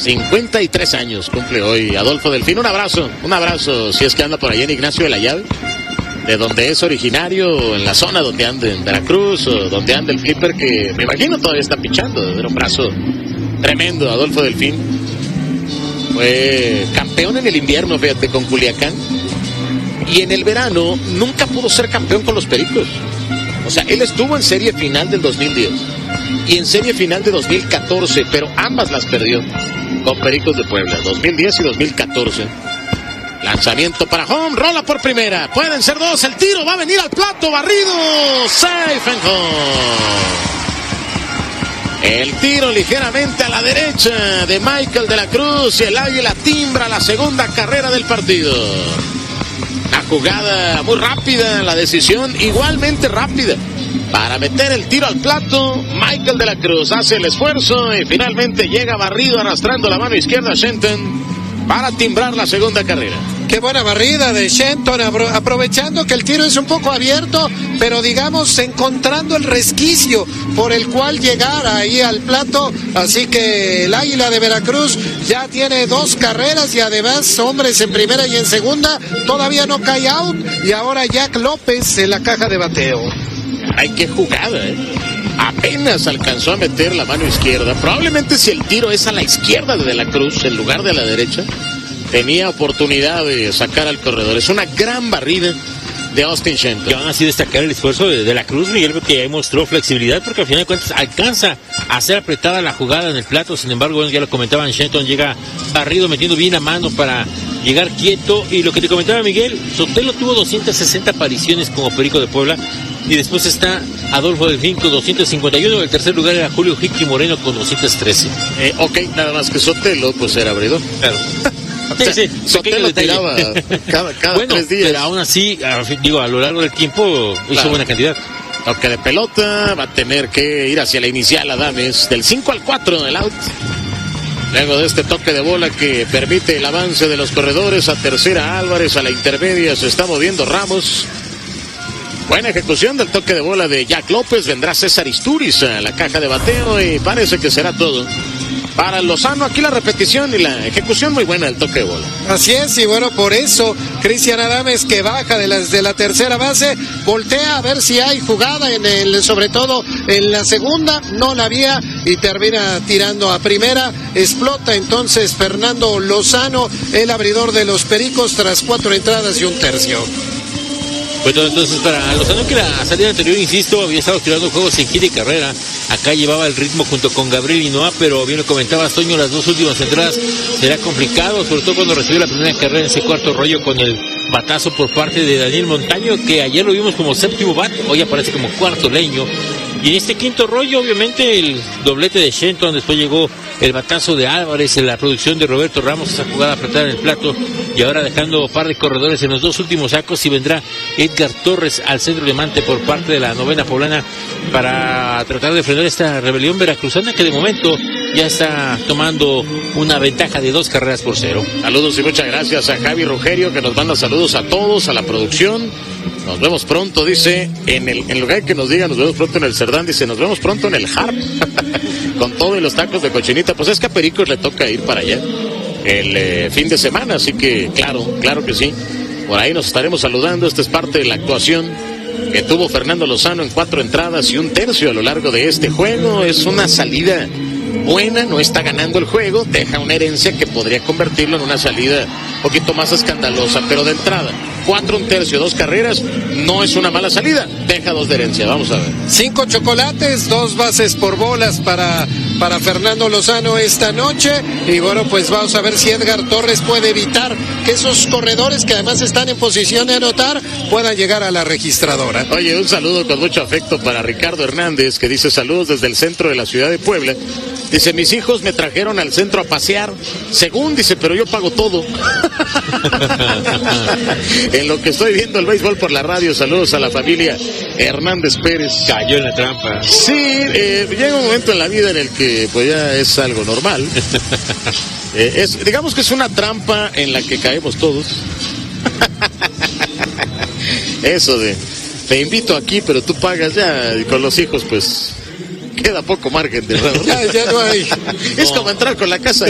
53 años cumple hoy Adolfo Delfín. Un abrazo, si es que anda por allá en Ignacio de la Llave, de donde es originario, en la zona donde anda en Veracruz, o donde anda el flipper, que me imagino todavía está pichando. Era un brazo tremendo, Adolfo Delfín. Fue campeón en el invierno, fíjate, con Culiacán. Y en el verano nunca pudo ser campeón con los Pericos. O sea, él estuvo en serie final del 2010 y en serie final de 2014, pero ambas las perdió con Pericos de Puebla, 2010 y 2014. Lanzamiento para home, rola por primera, pueden ser dos, el tiro va a venir al plato, barrido, safe and home. El tiro ligeramente a la derecha de Michael de la Cruz y el Águila timbra la segunda carrera del partido. La jugada muy rápida, la decisión igualmente rápida para meter el tiro al plato. Michael de la Cruz hace el esfuerzo y finalmente llega barrido arrastrando la mano izquierda a Shenton para timbrar la segunda carrera. Qué buena barrida de Shenton, aprovechando que el tiro es un poco abierto, pero digamos encontrando el resquicio por el cual llegar ahí al plato. Así que el Águila de Veracruz ya tiene 2 carreras y además hombres en primera y en segunda. Todavía no cae out y ahora Jack López en la caja de bateo. Ay, qué jugada, Apenas alcanzó a meter la mano izquierda. Probablemente si el tiro es a la izquierda de la Cruz en lugar de a la derecha, tenía oportunidad de sacar al corredor. Es una gran barrida de Austin Shenton. Y aún así destacar el esfuerzo de la Cruz, Miguel, que ya mostró flexibilidad, porque al final de cuentas alcanza a ser apretada la jugada en el plato. Sin embargo, bueno, ya lo comentaban, Shenton llega barrido, metiendo bien la mano para llegar quieto. Y lo que te comentaba Miguel, Sotelo tuvo 260 apariciones como Perico de Puebla, y después está Adolfo Delfín con 251. El tercer lugar era Julio Hickey Moreno con 213. Ok, nada más que Sotelo pues era abridor. Claro. Sí, Sotelo tiraba cada bueno, 3 días. Pero aún así, a lo largo del tiempo hizo buena cantidad. Toque de pelota, va a tener que ir hacia la inicial Adames, del 5 al 4 del out. Luego de este toque de bola que permite el avance de los corredores, a tercera Álvarez, a la intermedia se está moviendo Ramos. Buena ejecución del toque de bola de Jack López, vendrá César Isturiz a la caja de bateo y parece que será todo para Lozano. Aquí la repetición y la ejecución muy buena del toque de bola. Así es, y bueno, por eso Cristian Adames, que baja de la tercera base, voltea a ver si hay jugada sobre todo en la segunda, no la había y termina tirando a primera. Explota entonces Fernando Lozano, el abridor de los Pericos, tras 4 entradas y 1/3. Bueno, entonces para Lozano, que la salida anterior, insisto, había estado tirando juegos sin hit y carrera. Acá llevaba el ritmo junto con Gabriel Hinoa, pero bien lo comentaba Toño, las 2 últimas entradas será complicado, sobre todo cuando recibió la primera carrera en ese cuarto rollo con el batazo por parte de Daniel Montaño, que ayer lo vimos como séptimo bat, hoy aparece como cuarto leño. Y en este quinto rollo, obviamente, el doblete de Shenton, después llegó el batazo de Álvarez, en la producción de Roberto Ramos, esa jugada apretada en el plato, y ahora dejando par de corredores en los 2 últimos sacos, y vendrá Edgar Torres al centro de mante por parte de la novena poblana para tratar de frenar esta rebelión veracruzana, que de momento ya está tomando una ventaja de 2-0. Saludos y muchas gracias a Javi Rogerio, que nos manda saludos a todos, a la producción. Nos vemos pronto, dice, en lugar que nos diga nos vemos pronto en el Cerdán, dice nos vemos pronto en el Harp, con todo y los tacos de cochinita. Pues es que a Pericos le toca ir para allá el fin de semana, así que claro que sí, por ahí nos estaremos saludando. Esta es parte de la actuación que tuvo Fernando Lozano en 4 entradas y 1/3 a lo largo de este juego. Es una salida buena, no está ganando el juego, deja una herencia que podría convertirlo en una salida un poquito más escandalosa, pero de entrada 4 1/3, 2 carreras, no es una mala salida, deja 2 de herencia. Vamos a ver. 5 chocolates, 2 bases por bolas para Fernando Lozano esta noche, y bueno, pues vamos a ver si Edgar Torres puede evitar que esos corredores, que además están en posición de anotar, puedan llegar a la registradora. Oye, un saludo con mucho afecto para Ricardo Hernández, que dice saludos desde el centro de la ciudad de Puebla. Dice, mis hijos me trajeron al centro a pasear, según dice, pero yo pago todo. En lo que estoy viendo el béisbol por la radio, saludos a la familia Hernández Pérez. Cayó en la trampa. Sí, llega un momento en la vida en el que pues ya es algo normal. Digamos que es una trampa en la que caemos todos. Eso de, te invito aquí, pero tú pagas ya, y con los hijos pues queda poco margen de error. Ya no hay. Es como entrar con la casa